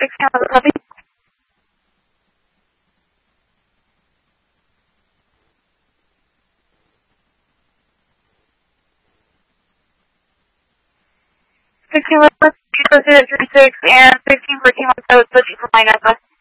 16 was a puppy. 16 was 36 and 1614 was switching for my Nessa.